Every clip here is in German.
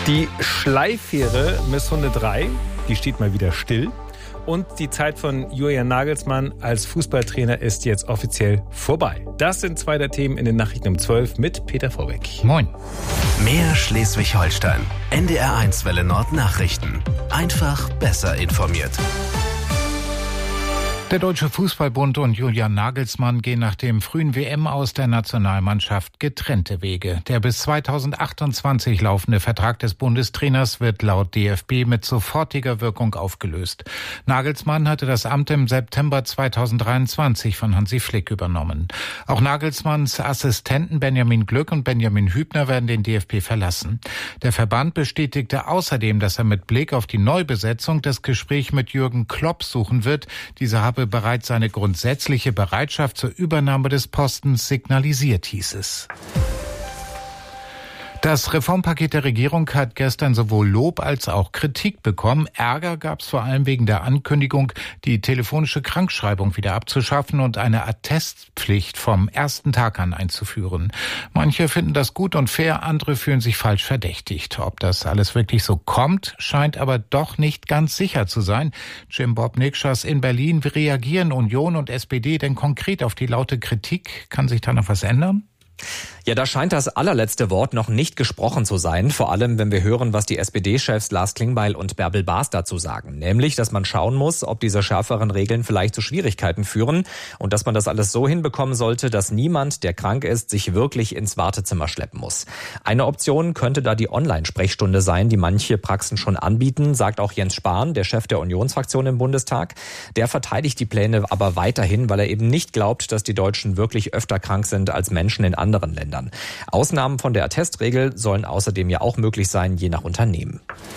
Die Schleifähre Misshunde 3, die steht mal wieder still. Und die Zeit von Julian Nagelsmann als Fußballtrainer ist jetzt offiziell vorbei. Das sind zwei der Themen in den Nachrichten um 12 mit Peter Vorbeck. Moin. Mehr Schleswig-Holstein. NDR1 Welle Nord Nachrichten. Einfach besser informiert. Der Deutsche Fußballbund und Julian Nagelsmann gehen nach dem frühen WM-Aus der Nationalmannschaft getrennte Wege. Der bis 2028 laufende Vertrag des Bundestrainers wird laut DFB mit sofortiger Wirkung aufgelöst. Nagelsmann hatte das Amt im September 2023 von Hansi Flick übernommen. Auch Nagelsmanns Assistenten Benjamin Glück und Benjamin Hübner werden den DFB verlassen. Der Verband bestätigte außerdem, dass er mit Blick auf die Neubesetzung das Gespräch mit Jürgen Klopp suchen wird. Dieser habe bereits seine grundsätzliche Bereitschaft zur Übernahme des Postens signalisiert, hieß es. Das Reformpaket der Regierung hat gestern sowohl Lob als auch Kritik bekommen. Ärger gab es vor allem wegen der Ankündigung, die telefonische Krankschreibung wieder abzuschaffen und eine Attestpflicht vom ersten Tag an einzuführen. Manche finden das gut und fair, andere fühlen sich falsch verdächtigt. Ob das alles wirklich so kommt, scheint aber doch nicht ganz sicher zu sein. Jim Bob Nikschas in Berlin. Wie reagieren Union und SPD denn konkret auf die laute Kritik? Kann sich da noch was ändern? Ja, da scheint das allerletzte Wort noch nicht gesprochen zu sein. Vor allem, wenn wir hören, was die SPD-Chefs Lars Klingbeil und Bärbel Baas dazu sagen. Nämlich, dass man schauen muss, ob diese schärferen Regeln vielleicht zu Schwierigkeiten führen und dass man das alles so hinbekommen sollte, dass niemand, der krank ist, sich wirklich ins Wartezimmer schleppen muss. Eine Option könnte da die Online-Sprechstunde sein, die manche Praxen schon anbieten, sagt auch Jens Spahn, der Chef der Unionsfraktion im Bundestag. Der verteidigt die Pläne aber weiterhin, weil er eben nicht glaubt, dass die Deutschen wirklich öfter krank sind als Menschen in anderen Ländern. Ausnahmen von der Attestregel sollen außerdem ja auch möglich sein, je nach Unternehmen.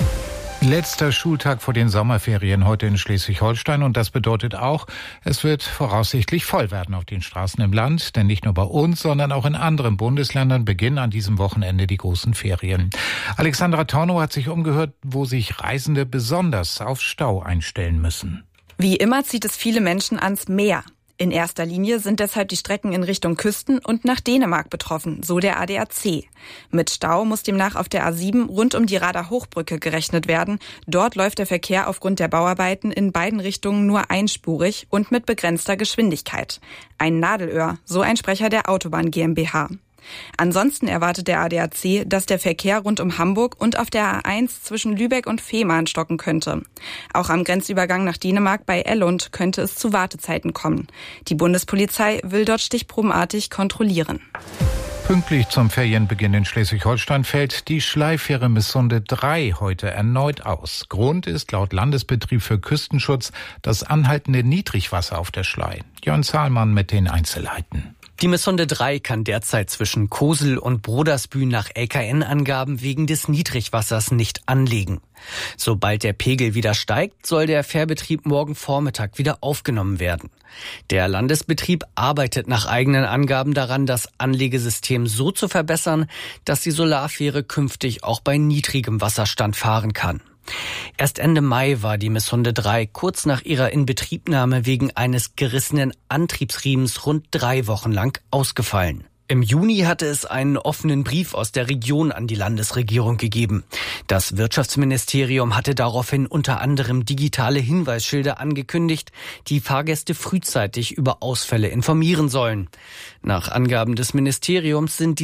Letzter Schultag vor den Sommerferien heute in Schleswig-Holstein und das bedeutet auch, es wird voraussichtlich voll werden auf den Straßen im Land, denn nicht nur bei uns, sondern auch in anderen Bundesländern beginnen an diesem Wochenende die großen Ferien. Alexandra Tornow hat sich umgehört, wo sich Reisende besonders auf Stau einstellen müssen. Wie immer zieht es viele Menschen ans Meer. In erster Linie sind deshalb die Strecken in Richtung Küsten und nach Dänemark betroffen, so der ADAC. Mit Stau muss demnach auf der A7 rund um die Rader Hochbrücke gerechnet werden. Dort läuft der Verkehr aufgrund der Bauarbeiten in beiden Richtungen nur einspurig und mit begrenzter Geschwindigkeit. Ein Nadelöhr, so ein Sprecher der Autobahn GmbH. Ansonsten erwartet der ADAC, dass der Verkehr rund um Hamburg und auf der A1 zwischen Lübeck und Fehmarn stocken könnte. Auch am Grenzübergang nach Dänemark bei Ellund könnte es zu Wartezeiten kommen. Die Bundespolizei will dort stichprobenartig kontrollieren. Pünktlich zum Ferienbeginn in Schleswig-Holstein fällt die Schleifähre Misshunde 3 heute erneut aus. Grund ist laut Landesbetrieb für Küstenschutz das anhaltende Niedrigwasser auf der Schlei. Jörn Zahlmann mit den Einzelheiten. Die Misshunde 3 kann derzeit zwischen Kosel und Brodersbühl nach LKN-Angaben wegen des Niedrigwassers nicht anlegen. Sobald der Pegel wieder steigt, soll der Fährbetrieb morgen Vormittag wieder aufgenommen werden. Der Landesbetrieb arbeitet nach eigenen Angaben daran, das Anlegesystem so zu verbessern, dass die Solarfähre künftig auch bei niedrigem Wasserstand fahren kann. Erst Ende Mai war die Misshunde 3 kurz nach ihrer Inbetriebnahme wegen eines gerissenen Antriebsriemens rund 3 Wochen lang ausgefallen. Im Juni hatte es einen offenen Brief aus der Region an die Landesregierung gegeben. Das Wirtschaftsministerium hatte daraufhin unter anderem digitale Hinweisschilder angekündigt, die Fahrgäste frühzeitig über Ausfälle informieren sollen. Nach Angaben des Ministeriums sind